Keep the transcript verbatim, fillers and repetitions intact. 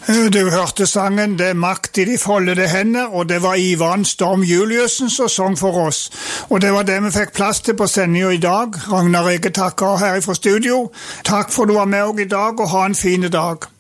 Du hørte sangen «Det er makt i de foldede hender», og det var Ivan Storm Juliussen som sang for oss. Og det var det vi fikk plass til på sendingen i dag. Ragnar Ege takker her fra studio. Takk for du var med oss i dag, og ha en fin dag.